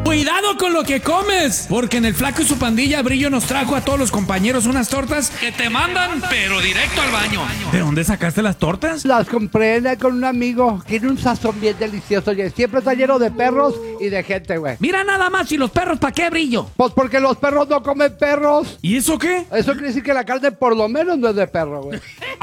Cuidado con lo que comes, porque en el Flaco y su pandilla Brillo nos trajo a todos los compañeros unas tortas que te mandan, pero directo al baño. ¿De dónde sacaste las tortas? Las compré con un amigo. Tiene un sazón bien delicioso y siempre está lleno de perros y de gente, güey. Mira nada más, ¿y los perros para qué, Brillo? Pues porque los perros no comen perros. ¿Y eso qué? Eso quiere decir que la carne por lo menos no es de perro, güey.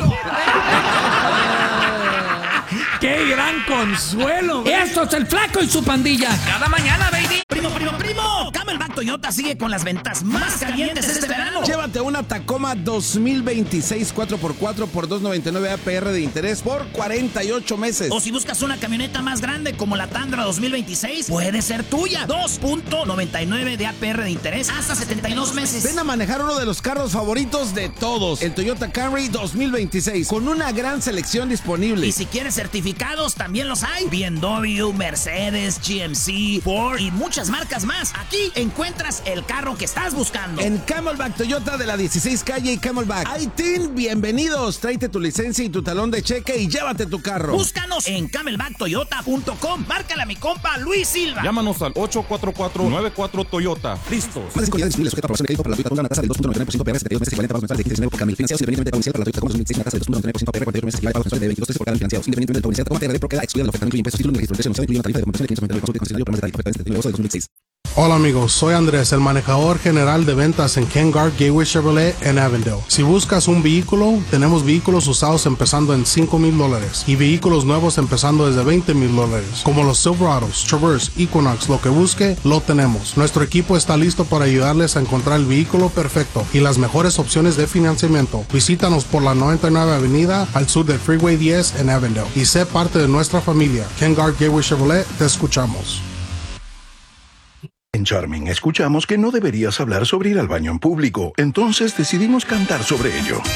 ¡Qué gran consuelo! Esto es el Flaco y su pandilla. Cada mañana, baby. ¡Primo! Camelback Toyota sigue con las ventas más calientes este verano. Llévate una Tacoma 2026 4x4 por $299 APR de interés por 48 meses. O si buscas una camioneta más grande como la Tundra 2026, puede ser tuya. 2.99 de APR de interés hasta 72 meses. Ven a manejar uno de los carros favoritos de todos, el Toyota Camry 2026, con una gran selección disponible. Y si quieres certificados, también los hay. BMW, Mercedes, GMC, Ford y muchas marcas más. Aquí encuentras el carro que estás buscando. En Camelback Toyota de la 16 calle y Camelback. ¡Ay, Tim! ¡Bienvenidos! Tráete tu licencia y tu talón de cheque y llévate tu carro. Búscanos en camelbacktoyota.com. Márcale a mi compa Luis Silva. Llámanos al 844-94 Toyota. Listos. Más disponibilidad disponible sujeta a aprobación de crédito para la Toyota Tundra, una tasa del 2.99% PR, 72 meses equivalente a pagos mensuales de 19 por cada mil financiados, independientemente del pago inicial. Para la Toyota Tacoma 2006, una tasa del 2.99% PR, 48 meses equivalente a pagos mensuales de 22 pesos por cada mil financiados, independientemente del pago inicial. Tacoma TRD Pro queda excluida de la oferta, no incluye impuestos, títulos ni registro de precio, incluye una tarifa de conversión de 599 consulta y concesionario para más detalles. Oferta de 79 de agosto de 2006. Hola amigos, soy Andrés, el manejador general de ventas en Ken Garff Gateway Chevrolet en Avondale. Si buscas un vehículo, tenemos vehículos usados empezando en $5,000 y vehículos nuevos empezando desde $20,000. Como los Silverados, Traverse, Equinox, lo que busque, lo tenemos. Nuestro equipo está listo para ayudarles a encontrar el vehículo perfecto y las mejores opciones de financiamiento. Visítanos por la 99 Avenida al sur del Freeway 10 en Avondale y sé parte de nuestra familia. Ken Garff Gateway Chevrolet, te escuchamos. En Charming escuchamos que no deberías hablar sobre ir al baño en público, entonces decidimos cantar sobre ello.